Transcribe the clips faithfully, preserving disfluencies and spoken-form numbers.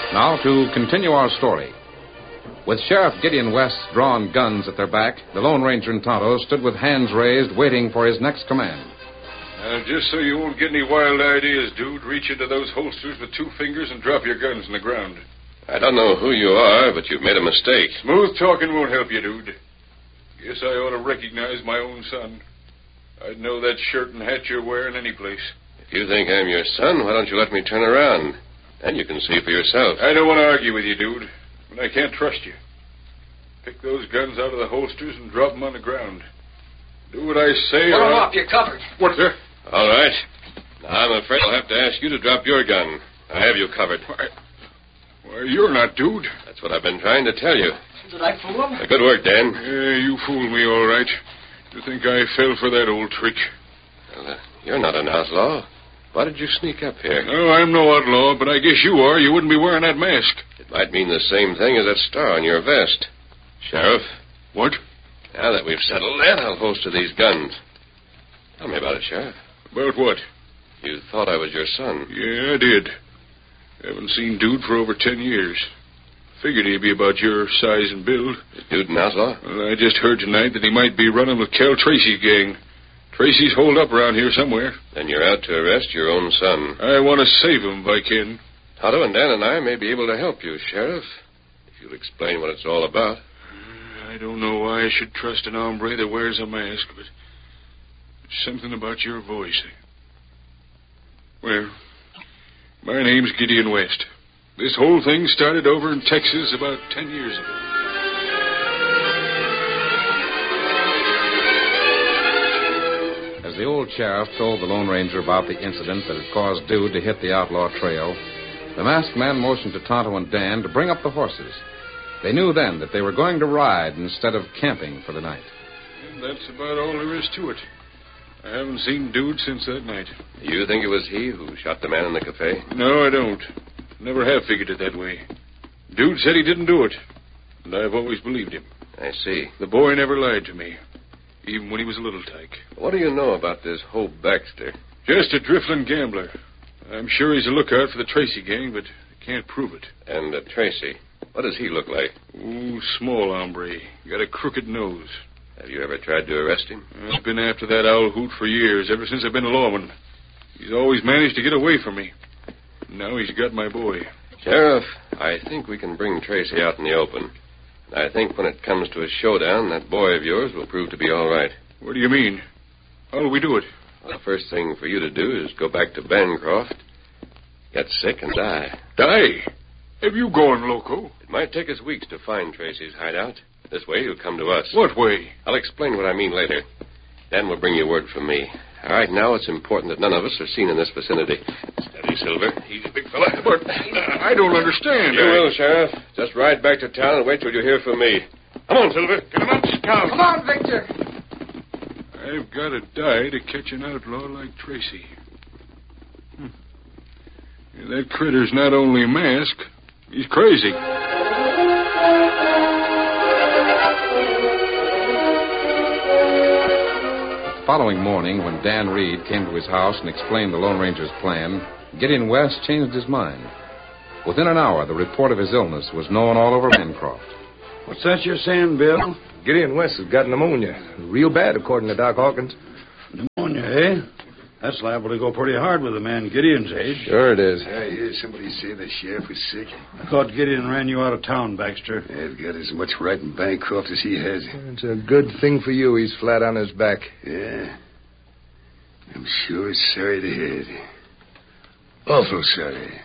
Now to continue our story. With Sheriff Gideon West's drawn guns at their back, the Lone Ranger and Tonto stood with hands raised, waiting for his next command. Now, just so you won't get any wild ideas, dude, reach into those holsters with two fingers and drop your guns in the ground. I don't know who you are, but you've made a mistake. Smooth talking won't help you, dude. Guess I ought to recognize my own son. I'd know that shirt and hat you're wearing any place. If you think I'm your son, why don't you let me turn around? Then you can see for yourself. I don't want to argue with you, dude, but I can't trust you. Pick those guns out of the holsters and drop them on the ground. Do what I say, Put or them I'll... up. You're covered. What the... All right. Now, I'm afraid I'll have to ask you to drop your gun. I have you covered. Why, why, you're not, dude. That's what I've been trying to tell you. Did I fool him? Uh, good work, Dan. Yeah, you fooled me, all right. You think I fell for that old trick? Well, uh, you're not an outlaw. Why did you sneak up here? No, I'm no outlaw, but I guess you are. You wouldn't be wearing that mask. It might mean the same thing as that star on your vest. Sheriff? What? Now that we've settled that, I'll holster these guns. Tell me about it, Sheriff. About what? You thought I was your son. Yeah, I did. Haven't seen Dude for over ten years. Figured he'd be about your size and build. Is Dude an outlaw? Well, I just heard tonight that he might be running with Cal Tracy's gang. Tracy's holed up around here somewhere. Then you're out to arrest your own son. I want to save him if I can. Tonto and Dan and I may be able to help you, Sheriff, if you'll explain what it's all about. I don't know why I should trust an hombre that wears a mask, but there's something about your voice. Well, my name's Gideon West. This whole thing started over in Texas about ten years ago. As the old sheriff told the Lone Ranger about the incident that had caused Dude to hit the outlaw trail, the masked man motioned to Tonto and Dan to bring up the horses. They knew then that they were going to ride instead of camping for the night. And that's about all there is to it. I haven't seen Dude since that night. You think it was he who shot the man in the cafe? No, I don't. Never have figured it that way. Dude said he didn't do it, and I've always believed him. I see. The boy never lied to me, even when he was a little tyke. What do you know about this Hope Baxter? Just a drifting gambler. I'm sure he's a lookout for the Tracy gang, but I can't prove it. And uh, Tracy, what does he look like? Ooh, small hombre. Got a crooked nose. Have you ever tried to arrest him? I've been after that owl hoot for years, ever since I've been a lawman. He's always managed to get away from me. Now he's got my boy. Sheriff, I think we can bring Tracy out in the open. I think when it comes to a showdown, that boy of yours will prove to be all right. What do you mean? How do we do it? Well, the first thing for you to do is go back to Bancroft, get sick, and die. Die? Have you gone loco? It might take us weeks to find Tracy's hideout. This way, he'll come to us. What way? I'll explain what I mean later. Then we'll bring you word from me. All right, now it's important that none of us are seen in this vicinity. Steady, Silver. Easy, big fella. But uh, I don't understand. You will, Sheriff. Just ride back to town and wait till you hear from me. Come on, Silver. Get him up. Come. Come on, Victor. I've got to die to catch an outlaw like Tracy. Hmm. That critter's not only masked, he's crazy. The following morning, when Dan Reed came to his house and explained the Lone Ranger's plan, Gideon West changed his mind. Within an hour, the report of his illness was known all over Bancroft. What's that you're saying, Bill? Gideon West has got pneumonia. Real bad, according to Doc Hawkins. Pneumonia, eh? That's liable to go pretty hard with a man Gideon's age. Sure it is. I hear somebody say the sheriff was sick. I thought Gideon ran you out of town, Baxter. I've got as much right in Bancroft as he has. It's a good thing for you he's flat on his back. Yeah. I'm sure sorry to hear it. Awful sorry.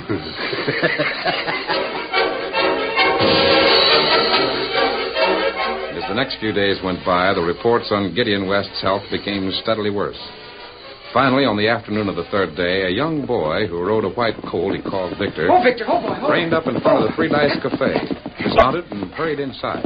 As the next few days went by, the reports on Gideon West's health became steadily worse. Finally, on the afternoon of the third day, a young boy who rode a white colt he called Victor... Oh, Victor, oh, boy, oh. ...reined up in front of the Three Dice Cafe, dismounted, and hurried inside.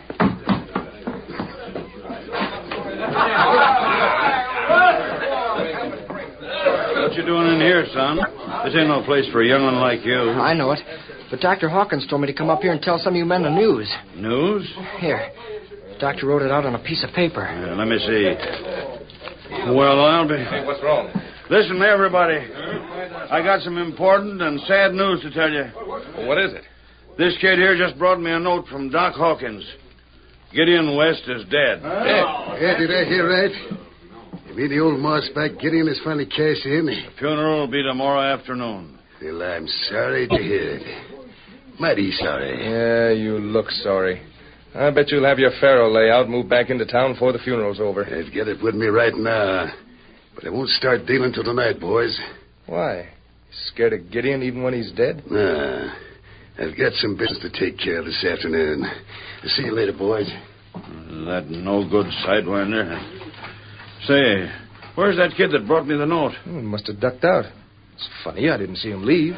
What you doing in here, son? This ain't no place for a young one like you. I know it. But Doctor Hawkins told me to come up here and tell some of you men the news. News? Here. The doctor wrote it out on a piece of paper. Uh, let me see. Well, I'll be... Hey, what's wrong? Listen, everybody. I got some important and sad news to tell you. Well, what is it? This kid here just brought me a note from Doc Hawkins. Gideon West is dead. Dead? Yeah, did I hear right? You mean the old moss back Gideon has finally cashed in? The funeral will be tomorrow afternoon. Well, I'm sorry to hear it. Mighty sorry. Yeah, you look sorry. I bet you'll have your faro layout moved back into town before the funeral's over. I've got it with me right now. But I won't start dealing till tonight, boys. Why? Scared of Gideon even when he's dead? Nah. I've got some business to take care of this afternoon. I'll see you later, boys. That no-good sidewinder. Say, where's that kid that brought me the note? Oh, he must have ducked out. It's funny, I didn't see him leave.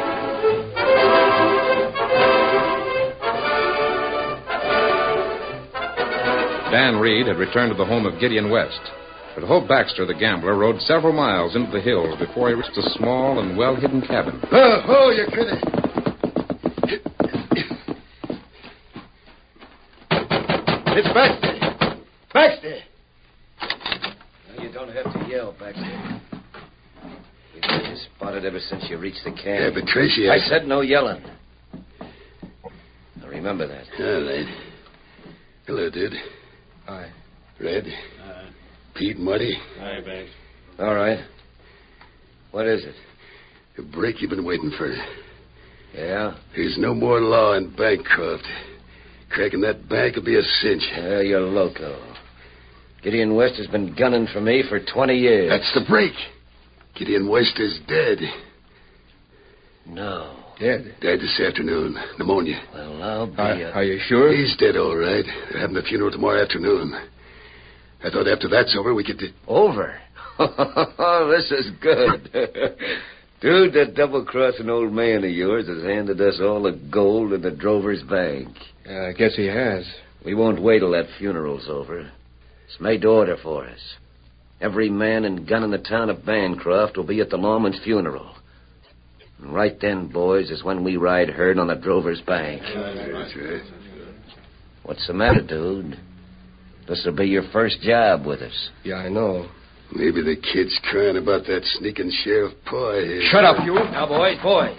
Dan Reed had returned to the home of Gideon West. But Hope Baxter, the gambler, rode several miles into the hills before he reached a small and well-hidden cabin. Oh, oh, you critter. It's Baxter. Baxter! No, you don't have to yell, Baxter. We've got you spotted ever since you reached the camp. Yeah, but Tracy, I... I said no yelling. Now remember that. All right. Hello, dude. Hi. Red. Uh, Pete, Marty. Hi, Bax. All right. What is it? The break you've been waiting for. Yeah? There's no more law in Bancroft. Cracking that bank will be a cinch. Yeah, you're loco. Gideon West has been gunning for me for twenty years. That's the break. Gideon West is dead. No. Dead? Died this afternoon. Pneumonia. Well, I'll be... Are, a... are you sure? He's dead, all right. They're having the funeral tomorrow afternoon. I thought after that's over, we could... D- Over? Oh, this is good. Dude, that double-crossing old man of yours has handed us all the gold in the Drover's Bank. Yeah, I guess he has. We won't wait till that funeral's over. It's made to order for us. Every man and gun in the town of Bancroft will be at the lawman's funeral. And right then, boys, is when we ride herd on the Drover's Bank. That's right. What's the matter, dude? This'll be your first job with us. Yeah, I know. Maybe the kid's crying about that sneaking Sheriff Paw here. Shut up, you. Now, boys, boys.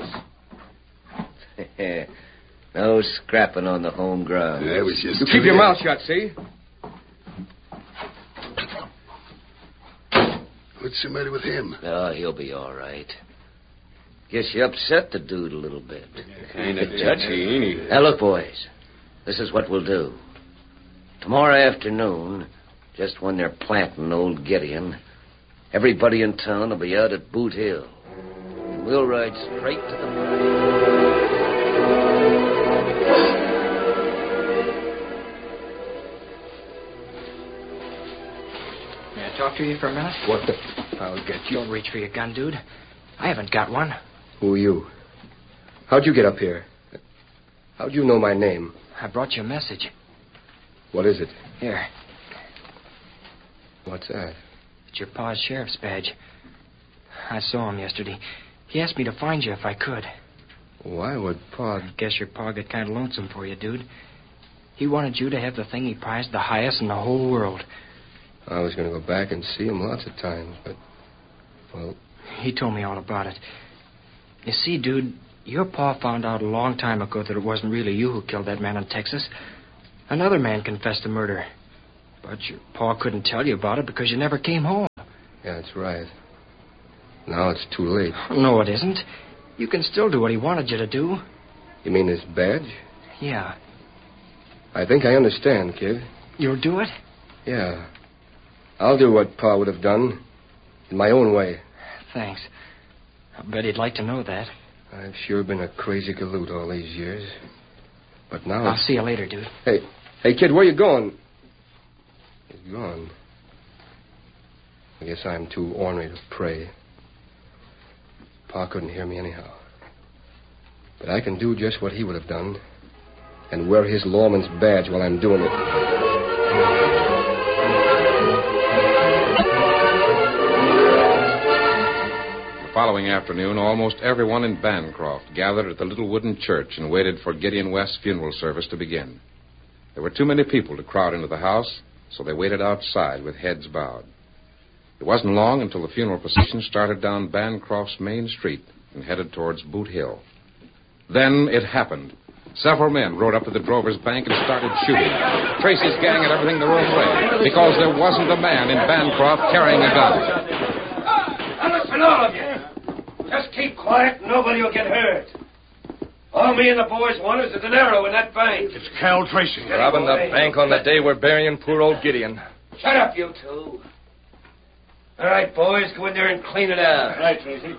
No scrapping on the home ground. I was just... You keep your mouth shut, see? What's the matter with him? Oh, he'll be all right. Guess you upset the dude a little bit. Kind of touchy, ain't he? Now, look, boys. This is what we'll do. Tomorrow afternoon, just when they're planting old Gideon, everybody in town will be out at Boot Hill. And we'll ride straight to the mine. May I talk to you for a minute? What the... I'll get you. Don't reach for your gun, dude. I haven't got one. Who are you? How'd you get up here? How'd you know my name? I brought you a message. What is it? Here. What's that? It's your pa's sheriff's badge. I saw him yesterday. He asked me to find you if I could. Why would Pa... I guess your pa got kind of lonesome for you, dude. He wanted you to have the thing he prized the highest in the whole world. I was going to go back and see him lots of times, but... Well... He told me all about it. You see, dude, your pa found out a long time ago that it wasn't really you who killed that man in Texas. Another man confessed to murder. But your pa couldn't tell you about it because you never came home. Yeah, that's right. Now it's too late. No, it isn't. You can still do what he wanted you to do. You mean this badge? Yeah. I think I understand, kid. You'll do it? Yeah. I'll do what Pa would have done. In my own way. Thanks. I bet he'd like to know that. I've sure been a crazy galoot all these years. But now I'll it's... see you later, dude. Hey, hey, kid, where you going? He's gone. I guess I'm too ornery to pray. Pa couldn't hear me anyhow. But I can do just what he would have done and wear his lawman's badge while I'm doing it. The following afternoon, almost everyone in Bancroft gathered at the little wooden church and waited for Gideon West's funeral service to begin. There were too many people to crowd into the house, so they waited outside with heads bowed. It wasn't long until the funeral procession started down Bancroft's main street and headed towards Boot Hill. Then it happened. Several men rode up to the drover's bank and started shooting. Tracy's gang had everything their own way because there wasn't a man in Bancroft carrying a gun. Now listen, all of you. Just keep quiet and nobody will get hurt. All me and the boys want is a dinero in that bank. It's Cal Tracy. Robbing the bank on the day we're burying poor old Gideon. Shut up, you two. All right, boys, go in there and clean it out. Right, Tracy.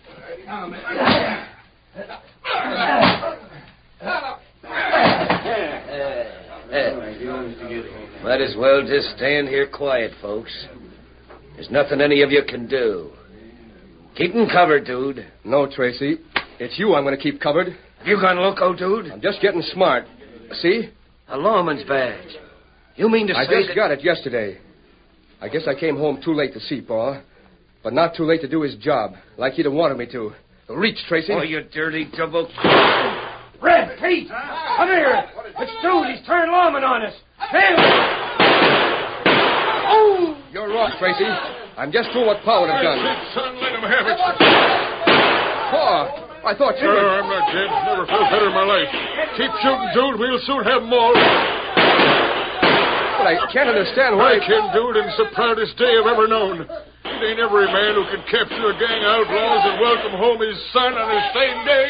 Might as well just stand here quiet, folks. There's nothing any of you can do. Keep them covered, dude. No, Tracy. It's you I'm going to keep covered. Have you gone loco, dude? I'm just getting smart. See? A lawman's badge. You mean to I say just that... got it yesterday. I guess I came home too late to see Pa, but not too late to do his job, like he'd have wanted me to. Reach, Tracy. Oh, you dirty double... Red, Pete! Come here! It's Dude. He's turned lawman on us. Him! Oh! You're wrong, Tracy. I'm just doing what Pa would have done. Son, let him have it. Pa, I thought you Sir, were... I'm not dead. Never felt better in my life. Keep shooting, Dude. We'll soon have them all. But I can't understand why... I can, Dude, and it's the proudest day I've ever known. It ain't every man who can capture a gang of outlaws and welcome home his son on the same day.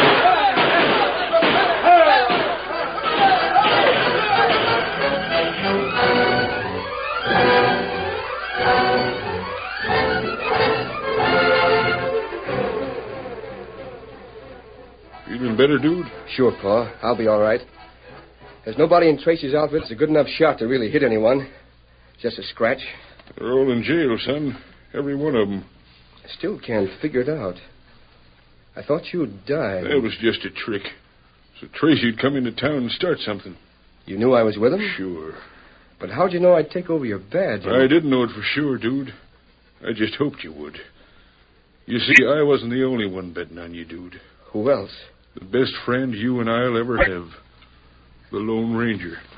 Feeling better, Dude? Sure, Pa. I'll be all right. There's nobody in Tracy's outfit that's a good enough shot to really hit anyone. Just a scratch. They're all in jail, son. Every one of them. I still can't figure it out. I thought you'd died. That was just a trick. So Tracy'd come into town and start something. You knew I was with him? Sure. But how'd you know I'd take over your badge? I didn't know it for sure, Dude. I just hoped you would. You see, I wasn't the only one betting on you, Dude. Who else? The best friend you and I'll ever have. The Lone Ranger.